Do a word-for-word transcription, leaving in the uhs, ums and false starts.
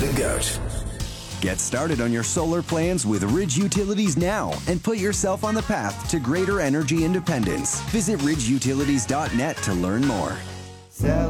the GOAT. Get started on your solar plans with Ridge Utilities now and put yourself on the path to greater energy independence. Visit ridge utilities dot net to learn more.